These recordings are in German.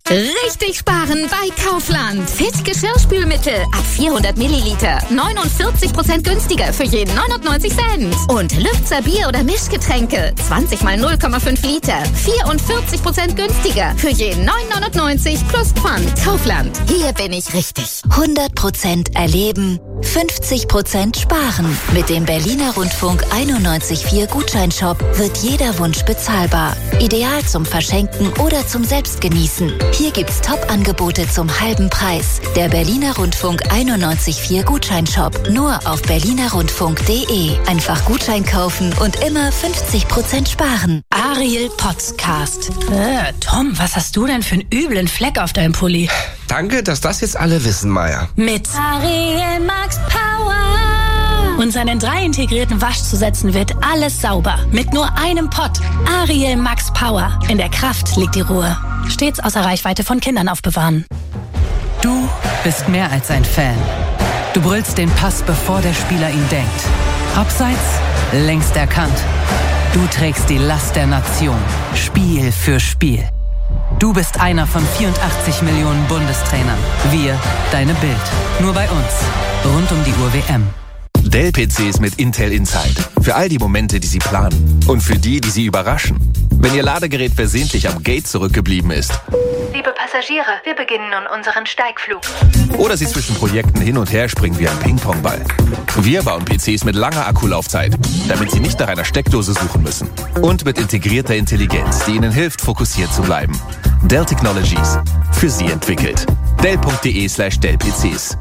Richtig sparen bei Kaufland. Fit Geschirrspülmittel ab 400 Milliliter. 49% günstiger für jeden 99 Cent. Und Lübzer Bier- oder Mischgetränke. 20 mal 0,5 Liter. 44% günstiger für jeden 9,99 plus Pfand. Kaufland. Hier bin ich richtig. 100% erleben. 50% sparen. Mit dem Berliner Rundfunk 91.4 Gutscheinshop wird jeder Wunsch bezahlbar. Ideal zum Verschenken oder zum Selbstgenießen. Hier gibt's Top-Angebote zum halben Preis. Der Berliner Rundfunk 91.4 Gutscheinshop. Nur auf berlinerrundfunk.de. Einfach Gutschein kaufen und immer 50% sparen. Ariel Podcast. Tom, was hast du denn für einen üblen Fleck auf deinem Pulli? Danke, dass das jetzt alle wissen, Maya. Mit Ariel Max Power. Und seinen 3 integrierten Waschzusätzen wird alles sauber. Mit nur einem Pott. Ariel Max Power. In der Kraft liegt die Ruhe. Stets außer Reichweite von Kindern aufbewahren. Du bist mehr als ein Fan. Du brüllst den Pass, bevor der Spieler ihn denkt. Abseits, längst erkannt. Du trägst die Last der Nation. Spiel für Spiel. Du bist einer von 84 Millionen Bundestrainern. Wir, deine Bild. Nur bei uns. Rund um die Uhr WM. Dell-PCs mit Intel Inside. Für all die Momente, die Sie planen. Und für die, die Sie überraschen. Wenn Ihr Ladegerät versehentlich am Gate zurückgeblieben ist. Liebe Passagiere, wir beginnen nun unseren Steigflug. Oder Sie zwischen Projekten hin und her springen wie ein Ping-Pong-Ball. Wir bauen PCs mit langer Akkulaufzeit, damit Sie nicht nach einer Steckdose suchen müssen. Und mit integrierter Intelligenz, die Ihnen hilft, fokussiert zu bleiben. Dell Technologies. Für Sie entwickelt. Dell.de/Dell-PCs.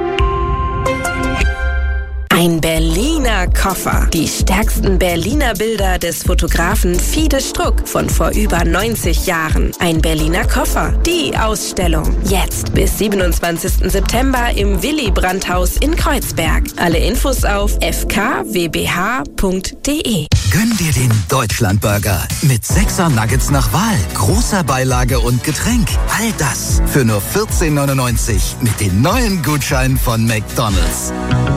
Ein Berliner Koffer. Die stärksten Berliner Bilder des Fotografen Fides Struck von vor über 90 Jahren. Ein Berliner Koffer. Die Ausstellung. Jetzt bis 27. September im Willy Brandt-Haus in Kreuzberg. Alle Infos auf fkwbh.de. Gönn dir den Deutschlandburger mit 6er Nuggets nach Wahl, großer Beilage und Getränk. All das für nur 14,99 mit den neuen Gutscheinen von McDonald's.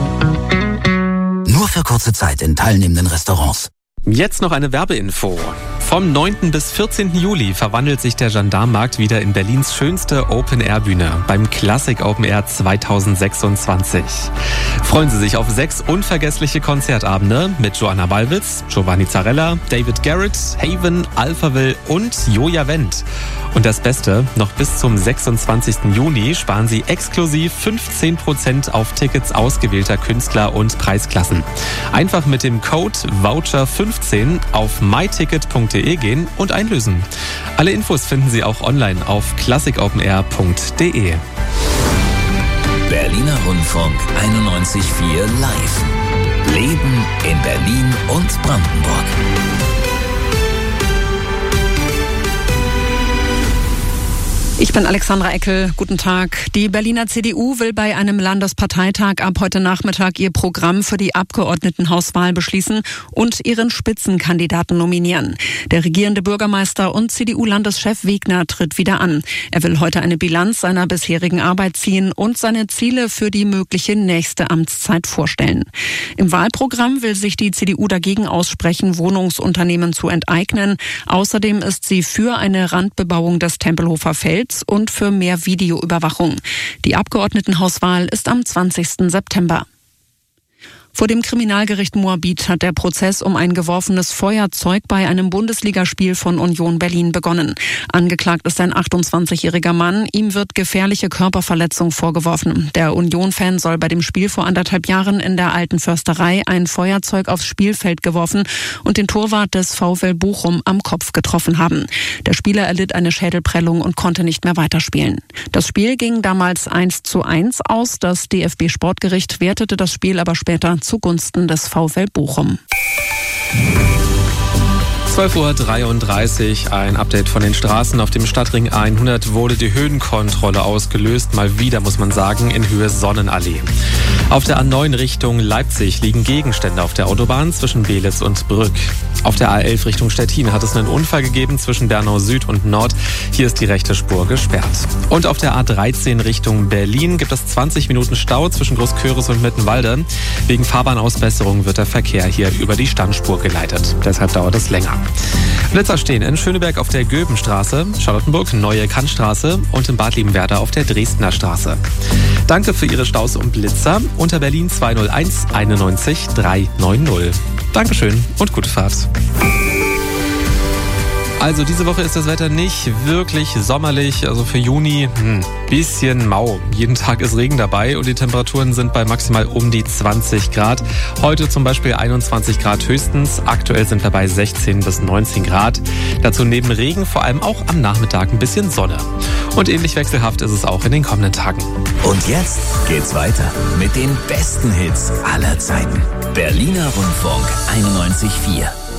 Nur für kurze Zeit in teilnehmenden Restaurants. Jetzt noch eine Werbeinfo. Vom 9. bis 14. Juli verwandelt sich der Gendarmenmarkt wieder in Berlins schönste Open-Air-Bühne beim Classic Open Air 2026. Freuen Sie sich auf 6 unvergessliche Konzertabende mit Joanna Ballwitz, Giovanni Zarella, David Garrett, Haven, Alphaville und Joja Wendt. Und das Beste, noch bis zum 26. Juni sparen Sie exklusiv 15% auf Tickets ausgewählter Künstler und Preisklassen. Einfach mit dem Code VOUCHER15 auf myticket.de gehen und einlösen. Alle Infos finden Sie auch online auf classicopenair.de. Berliner Rundfunk 91.4 Live. Leben in Berlin und Brandenburg. Ich bin Alexandra Eckel. Guten Tag. Die Berliner CDU will bei einem Landesparteitag ab heute Nachmittag ihr Programm für die Abgeordnetenhauswahl beschließen und ihren Spitzenkandidaten nominieren. Der regierende Bürgermeister und CDU-Landeschef Wegner tritt wieder an. Er will heute eine Bilanz seiner bisherigen Arbeit ziehen und seine Ziele für die mögliche nächste Amtszeit vorstellen. Im Wahlprogramm will sich die CDU dagegen aussprechen, Wohnungsunternehmen zu enteignen. Außerdem ist sie für eine Randbebauung des Tempelhofer Felds und für mehr Videoüberwachung. Die Abgeordnetenhauswahl ist am 20. September. Vor dem Kriminalgericht Moabit hat der Prozess um ein geworfenes Feuerzeug bei einem Bundesligaspiel von Union Berlin begonnen. Angeklagt ist ein 28-jähriger Mann. Ihm wird gefährliche Körperverletzung vorgeworfen. Der Union-Fan soll bei dem Spiel vor 1,5 Jahren in der Alten Försterei ein Feuerzeug aufs Spielfeld geworfen und den Torwart des VfL Bochum am Kopf getroffen haben. Der Spieler erlitt eine Schädelprellung und konnte nicht mehr weiterspielen. Das Spiel ging damals 1:1 aus. Das DFB-Sportgericht wertete das Spiel aber später zugunsten des VfL Bochum. 12:33 Uhr, ein Update von den Straßen. Auf dem Stadtring 100 wurde die Höhenkontrolle ausgelöst. Mal wieder, muss man sagen, in Höhe Sonnenallee. Auf der A9 Richtung Leipzig liegen Gegenstände auf der Autobahn zwischen Beelitz und Brück. Auf der A11 Richtung Stettin hat es einen Unfall gegeben zwischen Bernau Süd und Nord. Hier ist die rechte Spur gesperrt. Und auf der A13 Richtung Berlin gibt es 20 Minuten Stau zwischen Großköris und Mittenwalde. Wegen Fahrbahnausbesserung wird der Verkehr hier über die Standspur geleitet. Deshalb dauert es länger. Blitzer stehen in Schöneberg auf der Göbenstraße, Charlottenburg Neue Kantstraße und in Bad Liebenwerda auf der Dresdner Straße. Danke für Ihre Staus und Blitzer unter Berlin 201 91 390. Dankeschön und gute Fahrt. Also diese Woche ist das Wetter nicht wirklich sommerlich, also für Juni bisschen mau. Jeden Tag ist Regen dabei und die Temperaturen sind bei maximal um die 20 Grad. Heute zum Beispiel 21 Grad höchstens, aktuell sind wir bei 16 bis 19 Grad. Dazu neben Regen vor allem auch am Nachmittag ein bisschen Sonne. Und ähnlich wechselhaft ist es auch in den kommenden Tagen. Und jetzt geht's weiter mit den besten Hits aller Zeiten. Berliner Rundfunk 91.4.